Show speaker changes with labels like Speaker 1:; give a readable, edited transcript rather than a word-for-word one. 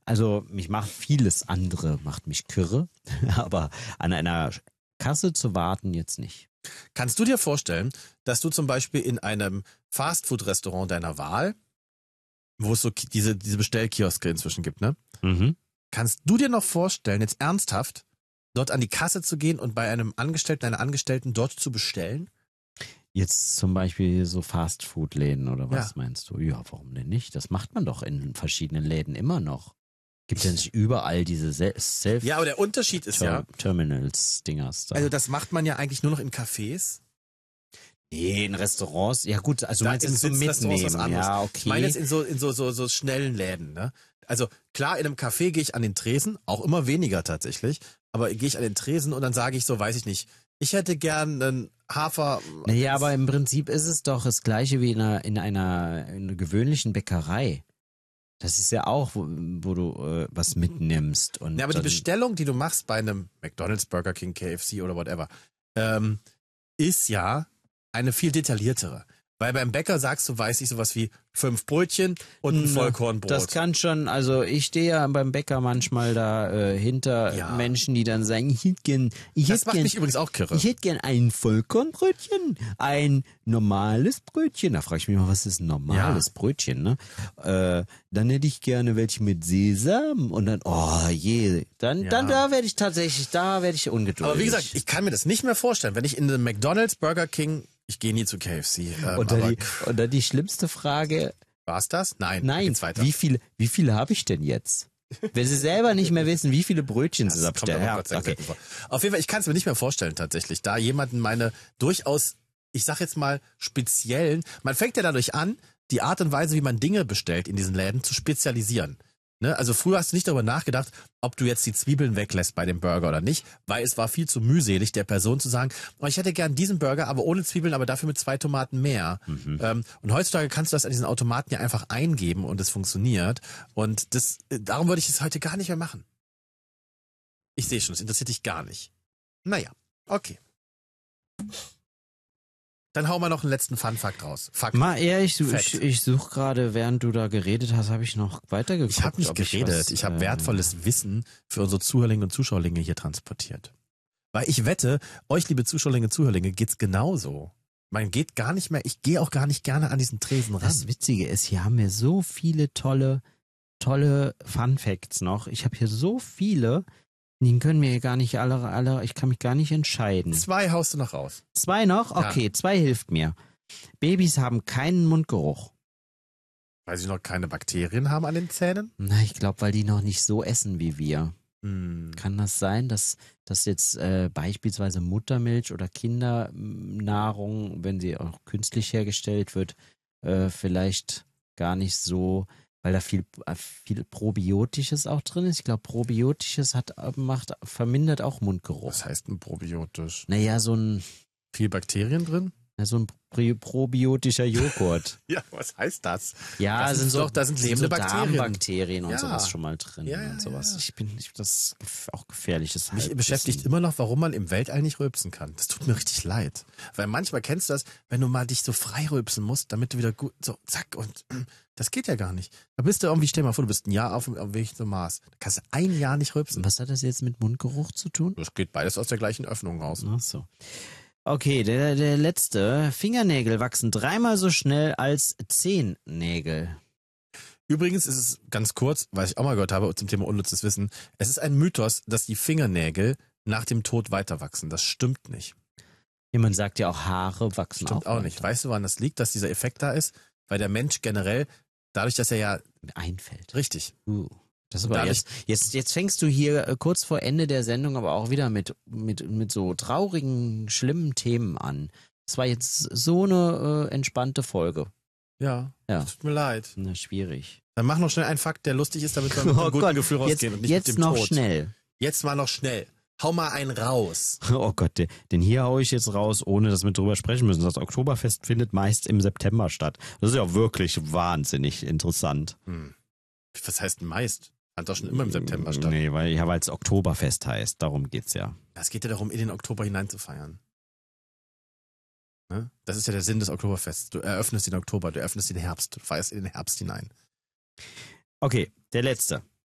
Speaker 1: Also mich macht vieles andere, macht mich kirre, aber an einer Kasse zu warten jetzt nicht.
Speaker 2: Kannst du dir vorstellen, dass du zum Beispiel in einem Fastfood-Restaurant deiner Wahl, wo es so diese Bestellkioske inzwischen gibt, ne?
Speaker 1: Mhm.
Speaker 2: Kannst du dir noch vorstellen, jetzt ernsthaft, dort an die Kasse zu gehen und bei einem Angestellten, einer Angestellten dort zu bestellen?
Speaker 1: Jetzt zum Beispiel so Fastfood-Läden oder was
Speaker 2: Ja.
Speaker 1: meinst du? Ja, warum denn nicht? Das macht man doch in verschiedenen Läden immer noch. Gibt ja nicht überall diese
Speaker 2: Ja, aber der Unterschied ist ja,
Speaker 1: Terminals-Dingers da.
Speaker 2: also das macht man ja eigentlich nur noch in Cafés.
Speaker 1: Nee, in Restaurants. Ja gut, also du
Speaker 2: Da
Speaker 1: meinst
Speaker 2: in
Speaker 1: jetzt so
Speaker 2: Sitzrestaurants was
Speaker 1: mitnehmen.
Speaker 2: anderes.
Speaker 1: Ja, okay.
Speaker 2: Ich meine jetzt in so schnellen Läden, ne? Also klar, in einem Café gehe ich an den Tresen, auch immer weniger tatsächlich, aber gehe ich an den Tresen und dann sage ich so, weiß ich nicht, ich hätte gern einen Hafer.
Speaker 1: Naja, aber im Prinzip ist es doch das Gleiche wie in einer gewöhnlichen Bäckerei. Das ist ja auch, wo du was mitnimmst. Und
Speaker 2: Ja, aber die
Speaker 1: dann,
Speaker 2: Bestellung, die du machst bei einem McDonald's, Burger King, KFC oder whatever, ist ja eine viel detailliertere. Weil beim Bäcker sagst du, weiß ich, sowas wie 5 Brötchen und ein Vollkornbrot.
Speaker 1: Das kann schon, also ich stehe ja beim Bäcker manchmal da hinter
Speaker 2: Ja.
Speaker 1: Menschen, die dann sagen, ich
Speaker 2: Das macht
Speaker 1: hätte
Speaker 2: mich übrigens auch kirre.
Speaker 1: gern ein Vollkornbrötchen, ein normales Brötchen. Da frage ich mich mal, was ist ein normales Brötchen, ne? Dann hätte ich gerne welche mit Sesam und dann, oh je, dann da werde ich ungeduldig.
Speaker 2: Aber wie gesagt, ich kann mir das nicht mehr vorstellen, wenn ich in einem McDonald's, Burger King, ich gehe nie zu KFC.
Speaker 1: und dann die schlimmste Frage,
Speaker 2: War's das? Nein.
Speaker 1: nein,
Speaker 2: Geht's weiter.
Speaker 1: wie viele habe ich denn jetzt? Wenn sie selber nicht mehr wissen, wie viele Brötchen sie
Speaker 2: Das kommt aber
Speaker 1: abstellen.
Speaker 2: Gott sei Dank selten vor. Auf jeden Fall, ich kann es mir nicht mehr vorstellen tatsächlich, da jemanden meine durchaus, ich sag jetzt mal, speziellen, man fängt ja dadurch an, die Art und Weise, wie man Dinge bestellt in diesen Läden, zu spezialisieren. Ne? Also früher hast du nicht darüber nachgedacht, ob du jetzt die Zwiebeln weglässt bei dem Burger oder nicht, weil es war viel zu mühselig, der Person zu sagen, oh, ich hätte gern diesen Burger, aber ohne Zwiebeln, aber dafür mit 2 Tomaten mehr. Und heutzutage kannst du das an diesen Automaten ja einfach eingeben und es funktioniert. Und darum würde ich es heute gar nicht mehr machen. Ich sehe schon, das interessiert dich gar nicht. Naja, okay. Dann hau mal noch einen letzten Fun-Fact raus. Fakt.
Speaker 1: Ich
Speaker 2: Fact.
Speaker 1: suche gerade, während du da geredet hast, habe ich noch weitergeguckt.
Speaker 2: Ich habe nicht geredet. Ich habe wertvolles Wissen für unsere Zuhörlinge und Zuschauerlinge hier transportiert. Weil ich wette, euch, liebe Zuschauerlinge und Zuhörlinge, geht's genauso. Man geht gar nicht mehr, ich gehe auch gar nicht gerne an diesen Tresen ran.
Speaker 1: Das Witzige ist, hier haben wir so viele tolle Fun Facts noch. Ich habe hier so viele, die können mir gar nicht alle, ich kann mich gar nicht entscheiden.
Speaker 2: 2 haust du noch raus.
Speaker 1: 2 noch?
Speaker 2: Ja.
Speaker 1: Okay, 2 hilft mir. Babys haben keinen Mundgeruch.
Speaker 2: Weil sie noch keine Bakterien haben an den Zähnen?
Speaker 1: Na, ich glaube, weil die noch nicht so essen wie wir.
Speaker 2: Hm.
Speaker 1: Kann das sein, dass jetzt beispielsweise Muttermilch oder Kindernahrung, wenn sie auch künstlich hergestellt wird, vielleicht gar nicht so, weil da viel Probiotisches auch drin ist. Ich glaube, Probiotisches vermindert auch Mundgeruch.
Speaker 2: Was heißt denn probiotisch?
Speaker 1: Naja, so ein
Speaker 2: Viel Bakterien drin?
Speaker 1: probiotischer Joghurt.
Speaker 2: Ja, was heißt das?
Speaker 1: Ja,
Speaker 2: Das
Speaker 1: sind
Speaker 2: ist
Speaker 1: so,
Speaker 2: doch- da sind lebende
Speaker 1: so
Speaker 2: Bakterien.
Speaker 1: Darmbakterien und
Speaker 2: Ja.
Speaker 1: sowas schon mal drin
Speaker 2: Ja, ja,
Speaker 1: und sowas.
Speaker 2: ja.
Speaker 1: Das ist auch gefährliches
Speaker 2: Mich
Speaker 1: Halbwissen.
Speaker 2: beschäftigt immer noch, warum man im Weltall nicht rülpsen kann. Das tut mir richtig leid. Weil manchmal kennst du das, wenn du mal dich so frei rülpsen musst, damit du wieder gut, so zack und das geht ja gar nicht. Da bist du irgendwie, stell dir mal vor, du bist ein Jahr auf dem Weg zum Mars. Da kannst du ein Jahr nicht rülpsen.
Speaker 1: Was hat das jetzt mit Mundgeruch zu tun?
Speaker 2: Das geht beides aus der gleichen Öffnung raus.
Speaker 1: Ach so. Okay, der letzte. Fingernägel wachsen 3-mal so schnell als Zehennägel.
Speaker 2: Übrigens ist es ganz kurz, weil ich auch mal gehört habe zum Thema unnützes Wissen, es ist ein Mythos, dass die Fingernägel nach dem Tod weiter wachsen. Das stimmt nicht.
Speaker 1: Jemand sagt ja auch, Haare wachsen
Speaker 2: Stimmt auch nicht. Weißt du, woran das liegt, dass dieser Effekt da ist? Weil der Mensch generell, dadurch, dass er ja
Speaker 1: einfällt.
Speaker 2: richtig.
Speaker 1: Das ist aber jetzt fängst du hier kurz vor Ende der Sendung aber auch wieder mit so traurigen, schlimmen Themen an. Das war jetzt so eine entspannte Folge.
Speaker 2: Ja. Tut mir leid.
Speaker 1: Na, schwierig.
Speaker 2: Dann mach noch schnell einen Fakt, der lustig ist, damit wir mit einem guten Gefühl rausgehen und nicht
Speaker 1: jetzt
Speaker 2: mit dem
Speaker 1: noch
Speaker 2: Tod.
Speaker 1: schnell.
Speaker 2: Jetzt mal noch schnell. Hau mal einen raus.
Speaker 1: Oh Gott, den hier hau ich jetzt raus, ohne dass wir drüber sprechen müssen. Das Oktoberfest findet meist im September statt. Das ist ja wirklich wahnsinnig interessant.
Speaker 2: Was heißt denn meist? Fand doch schon immer im September statt.
Speaker 1: Nee, weil es Oktoberfest heißt. Darum geht's ja.
Speaker 2: Es geht ja darum, in den Oktober hinein zu feiern. Ne? Das ist ja der Sinn des Oktoberfests. Du eröffnest den Oktober, du eröffnest den Herbst, du feierst in den Herbst hinein.
Speaker 1: Okay, der letzte.